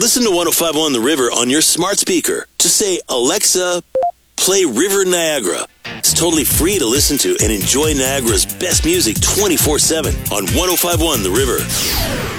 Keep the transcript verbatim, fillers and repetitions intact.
Listen to one oh five point one The River on your smart speaker. Just say, Alexa, play River Niagara. It's totally free to listen to and enjoy Niagara's best music twenty-four seven on one oh five point one The River.